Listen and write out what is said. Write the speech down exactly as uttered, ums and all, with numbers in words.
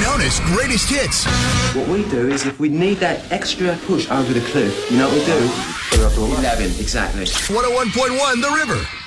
Jonas Greatest Hits. What we do is if we need that extra push over the cliff, you know what we do? eleven, exactly. one oh one point one The River.